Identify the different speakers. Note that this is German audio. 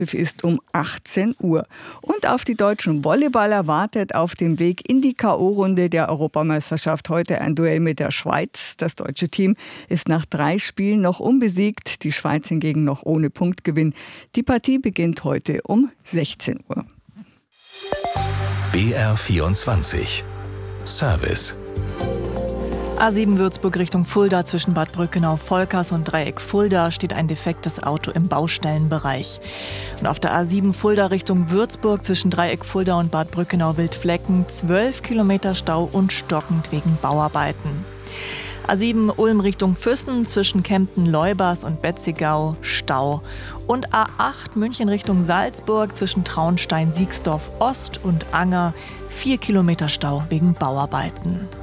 Speaker 1: ist um 18 Uhr. Und auf die deutschen Volleyballer wartet auf dem Weg in die K.O.-Runde der Europameisterschaft heute ein Duell mit der Schweiz. Das deutsche Team ist nach 3 Spielen noch unbesiegt, die Schweiz hingegen noch ohne Punktgewinn. Die Partie beginnt heute um 16 Uhr.
Speaker 2: BR24 Service.
Speaker 3: A7 Würzburg Richtung Fulda zwischen Bad Brückenau-Volkers und Dreieck Fulda steht ein defektes Auto im Baustellenbereich. Und auf der A7 Fulda Richtung Würzburg zwischen Dreieck Fulda und Bad Brückenau-Wildflecken 12 Kilometer Stau und stockend wegen Bauarbeiten. A7 Ulm Richtung Füssen zwischen Kempten-Leubers und Betzigau Stau. Und A8 München Richtung Salzburg zwischen Traunstein-Siegsdorf Ost und Anger 4 Kilometer Stau wegen Bauarbeiten.